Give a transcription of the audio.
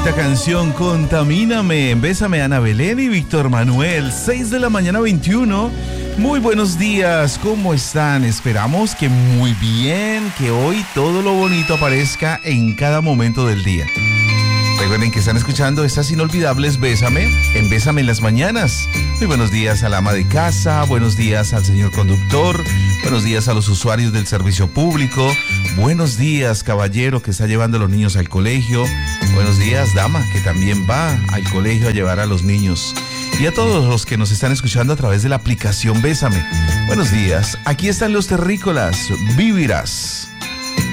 bonita canción, Contamíname. Bésame, Ana Belén y Víctor Manuel. 6 de la mañana 21. Muy buenos días, ¿cómo están? Esperamos que muy bien, que hoy todo lo bonito aparezca en cada momento del día. Recuerden que están escuchando estas inolvidables Bésame en Bésame en las mañanas. Muy buenos días al ama de casa, buenos días al señor conductor, buenos días a los usuarios del servicio público, buenos días caballero que está llevando a los niños al colegio, buenos días dama que también va al colegio a llevar a los niños. Y a todos los que nos están escuchando a través de la aplicación Bésame. Buenos días, aquí están los terrícolas, Vivirás.